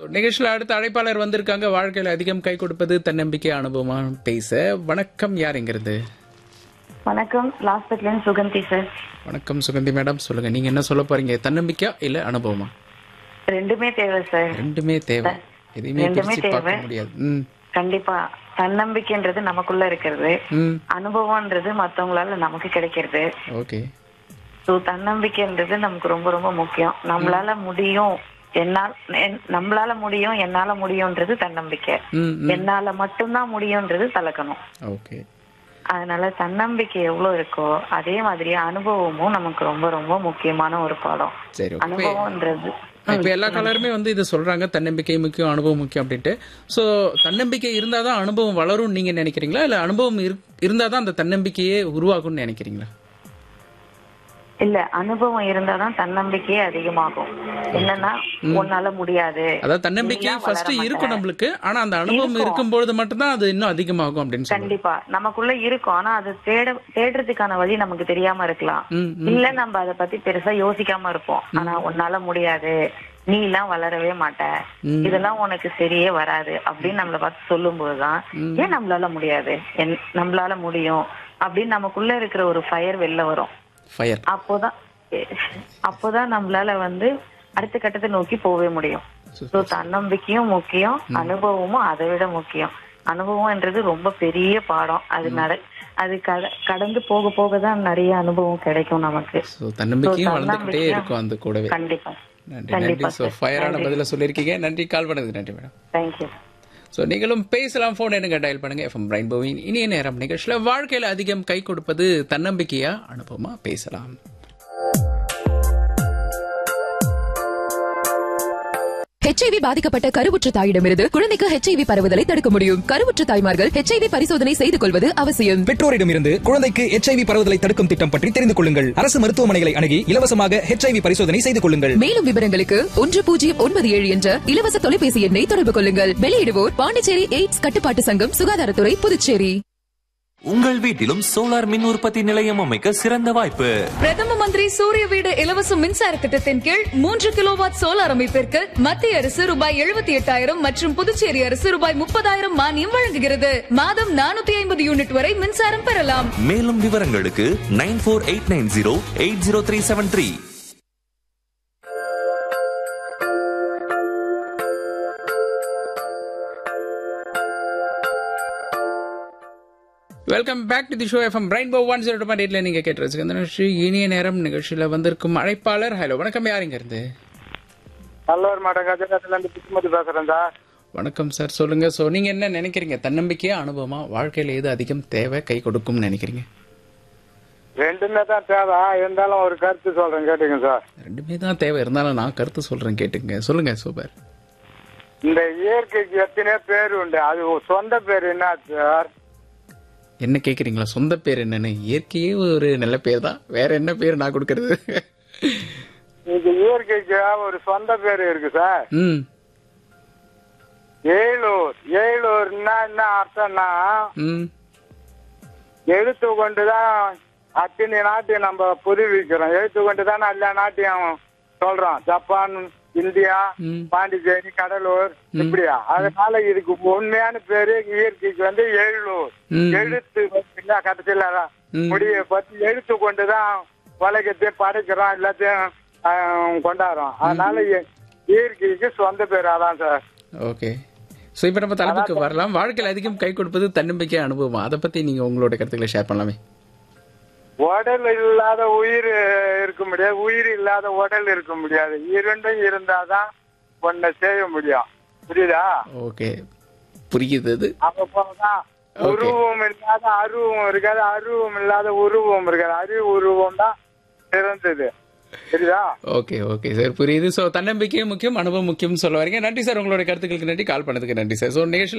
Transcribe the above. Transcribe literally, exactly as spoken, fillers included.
நிகழ்ச்சியில் அடுத்த அழைப்பாளர் வந்திருக்காங்க. வாழ்க்கையில் அதிகம் கை கொடுப்பது தன்னம்பிக்கை அனுபவமா பேச. வணக்கம், யார் எங்கிறது? வணக்கம், லாஸ்பெட்ல இருந்து சுகந்தி சார். வணக்கம் சுகந்தி மேடம், சொல்லுங்க, நீங்க என்ன சொல்ல போறீங்க? தன்னம்பிக்கையா இல்ல அனுபவமா? ரெண்டுமே தேவை சார். ரெண்டுமே தேவை, எதையுமே பிரிச்சு பார்க்க முடியாது. ம் கண்டிப்பா. தன்னம்பிக்கைன்றது நமக்குள்ள இருக்கிறது, ம் அனுபவம்ன்றது மத்தவங்களால நமக்கு கிடைக்கிறது. ஓகே. சோ தன்னம்பிக்கைன்றது நமக்கு ரொம்ப ரொம்ப முக்கியம். நம்மளால முடியும், என்னால் என்- நம்மளால முடியும், என்னால முடியும்ன்றது தன்னம்பிக்கை. ம் ம் என்னால மட்டும்தான் முடியும்ன்றது தலக்கணும். ஓகே. அதனால தன்னம்பிக்கை எவ்வளவு இருக்கோ அதே மாதிரி அனுபவமும் நமக்கு ரொம்ப ரொம்ப முக்கியமான ஒரு பாடம். சரி, ஓகே. அனுபவம்ன்றது இப்ப எல்லா காலருமே வந்து இது சொல்றாங்க, தன்னம்பிக்கை முக்கியம், அனுபவம் முக்கியம் அப்படின்ட்டு. சோ தன்னம்பிக்கை இருந்தாதான் அனுபவம் வளரும் நீங்க நினைக்கிறீங்களா, இல்ல அனுபவம் இருக்- இருந்தாதான் அந்த தன்னம்பிக்கையே உருவாகும்னு நினைக்கிறீங்களா? இல்ல, அனுபவம் இருந்தாதான் தன்னம்பிக்கையே அதிகமாகும். என்னன்னா உன்னால முடியாது, அதாவது தன்னம்பிக்கை நீலாம் ஃபர்ஸ்ட் வளர இருக்கும் மாட்ட. நம்மளுக்கு, ஆனா அந்த அனுபவம் இருக்கும். இருக்கும்பொழுது மட்டும்தான் அது இன்னும் அதிகமாகும் அப்படின்னு சொல்லுவாங்க. கண்டிப்பா நமக்குள்ள இருக்கும். ஆனா அது தேட தேடுறதுக்கான வழி நமக்கு தெரியாம இருக்கலாம். ம், ம். இல்ல நம்ம அதை பத்தி பெருசா யோசிக்காம இருப்போம். ஆனா உன்னால முடியாது, நீ எல்லாம் வளரவே மாட்ட, ம். இதெல்லாம் உனக்கு சரியே வராது அப்படின்னு நம்மள பார்த்து சொல்லும் போதுதான் ஏன் நம்மளால முடியாது, என்- நம்மளால முடியும் அப்படின்னு நமக்குள்ள இருக்கிற ஒரு ஃபயர் வெளில வரும். ஃபயர். அப்போதான் அப்போதான் நம்மளால வந்து அடுத்த கட்டத்தை நோக்கி போகவே முடியும். சோ தன்னம்பிக்கையும் முக்கியம், அனுபவமும் அதை விட முக்கியம். அனுபவம்ன்றது ரொம்ப பெரிய பாடம். அது நட அது கட- கடந்து போக போக தான் நிறைய அனுபவம் கிடைக்கும் நமக்கு. ஸோ தன்னம்பிக்கையும் So, வளர்ந்துகிட்டே தன்னம்பிக்கையும் இருக்கும் அந்த கூடவே. கண்டிப்பா. நன்றி, கண்டிப்பா நன்றி. So sir. ஃபயரான நன்றி. பதில சொல்லியிருக்கீங்க. நன்றி, கால் பண்ணதுக்கு நன்றி மேடம். தேங்க்யூ. ஸோ நீங்களும் பேசலாம், ஃபோன் எடுங்க, டயல் பண்ணுங்க. எஃப்எம் ரெயின்போவின் இனிய நேரம் நிகழ்ச்சியில் வாழ்க்கையில் அதிகம் கை கொடுப்பது தன்னம்பிக்கையா அனுபவமா பேசலாம். ஹெச்ஐவி பாதிக்கப்பட்ட கருவுற்ற தாயிடமிருந்து குழந்தைக்கு ஹெச்ஐவி பரவுதலை தடுக்க முடியும். கருவுற்ற தாய்மார்கள் ஹெச்ஐவி பரிசோதனை செய்து கொள்வது அவசியம். பெற்றோரிடமிருந்து குழந்தைக்கு ஹெச்ஐவி பரவுதலை தடுக்கும் திட்டம் பற்றி தெரிந்து கொள்ளுங்கள். அரசு மருத்துவமனைகளை அணுகி இலவசமாக ஹெச்ஐவி பரிசோதனை செய்து கொள்ளுங்கள். மேலும் விவரங்களுக்கு ஒன்று பூஜ்ஜியம் ஒன்பது ஏழு என்ற இலவச தொலைபேசி எண்ணை தொடர்பு கொள்ளுங்கள். வெளியிடுவோர் பாண்டிச்சேரி எய்ட்ஸ் கட்டுப்பாட்டு சங்கம், சுகாதாரத்துறை, புதுச்சேரி. உங்கள் வீட்டிலும் சோலார் மின் உற்பத்தி நிலையம் அமைக்க சிறந்த வாய்ப்பு. பிரதம மந்திரி சூரிய வீடு இலவச மின்சார திட்டத்தின் கீழ் மூன்று கிலோவாட் சோலார் அமைப்பிற்கு மத்திய அரசு ரூபாய் எழுபத்தி எட்டாயிரம் மற்றும் புதுச்சேரி அரசு ரூபாய் முப்பதாயிரம் மானியம் வழங்குகிறது. மாதம் நானூத்தி ஐம்பது யூனிட் வரை மின்சாரம் பெறலாம். மேலும் விவரங்களுக்கு nine four eight nine zero eight zero three seven three. Welcome back to the show. FM rainbow one zero two point எயிட்ல நீங்க கேட்டு இந்த நிகழ்ச்சி இனிய நேரம் நிகழ்ச்சியில வந்திருக்கும் அழைப்பாளர். ஹலோ, வணக்கம், யாருங்க இருந்து? நல்லூர் மாவட்டம் கஜகத்துல இருந்து பிச்சுமதி பேசுறேன் சார். வணக்கம் சார், சொல்லுங்க. ஸோ நீங்க என்ன நினைக்கிறீங்க, தன்னம்பிக்கையா அனுபவமா வாழ்க்கையில் எது அதிகம் தேவை, கை கொடுக்கும்னு நினைக்கிறீங்க? ரெண்டுமே தான் தேவை, இருந்தாலும் ஒரு கருத்து சொல்றேன் கேட்டுங்க சார். ரெண்டுமே தான் தேவை, இருந்தாலும் நான் கருத்து சொல்றேன் கேட்டுங்க. சொல்லுங்க. சூப்பர். இந்த இயற்கைக்கு எத்தனையோ பேர் உண்டு, அது சொந்த பேர் என்ன சார்? என்ன கேக்குறீங்களா? சொந்த பேர் என்னன்னு? இயற்கையே ஒரு நல்ல பேர் தான், வேற என்ன பேர் நான் கொடுக்கறது? இந்த இயற்கைக்கு ஒரு சொந்த பேர் இருக்கு சார். ம் ஏழூர். ஏழூர்னா என்ன அர்த்தம்னா, ம் எழுத்து கொண்டுதான் அத்தனை நாட்டையும் நம்ம புதுவிக்கிறோம். எழுத்து கொண்டுதான் எல்லா நாட்டையும் சொல்றோம். ஜப்பான், இந்தியா, ம். பாண்டிச்சேரி, கடலூர், இப்படியா. அதனால இதுக்கு உண்மையான பேரு இயற்கைக்கு வந்து ஏழூர். ம். எழுத்து வந்து கடைசியில ம். முடிய பத்தி எழுத்து கொண்டுதான் உலகத்தை படைக்கிறோம், எல்லாத்தையும் ஆஹ், கொண்டாடுறோம். அதனால இய- இயற்கைக்கு சொந்த பேர் அதான் சார். ஓகே. ஸோ இப்போ நம்ம தலைப்புக்கு வரலாம். வாழ்க்கையில் அதிகம் கை கொடுப்பது தன்னம்பிக்கை அனுபவம், அதை பத்தி நீங்க உங்களோட கருத்துக்களை ஷேர் பண்ணலாமே. உடல் இல்லாத உயிர் இருக்க முடியாது, உயிர் இல்லாத உடல் இருக்க முடியாது. இரண்டும் இருந்தாதான் ஒன்ன செய்ய முடியும். புரியுதா? ஓகே, புரியுது. அது அப்பதான் உருவம் இல்லாத அருவம் இருக்காது, அருவம் இல்லாத உருவம் இருக்காது. அறிவு உருவம் தான் சிறந்தது. புரியுதா? ஓகே ஓகே சார், புரியுது. ஸோ தன்னம்பிக்கையும் முக்கியம், அனுபவம் முக்கியம் சொல்ல வரீங்க. நன்றி சார், உங்களோட கருத்துக்களுக்கு நன்றி, கால் பண்ணதுக்கு நன்றி சார். ஸோ நிகழ்ச்சி